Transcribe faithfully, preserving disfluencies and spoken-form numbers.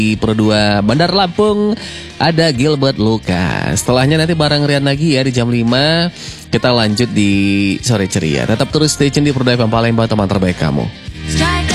Di Pro dua Bandar Lampung ada Gilbert Lucas. Setelahnya nanti bareng Rian lagi ya di jam lima. Kita lanjut di Sore Ceria. Tetap terus stay tune di Pro dua F M Palembang, teman terbaik kamu.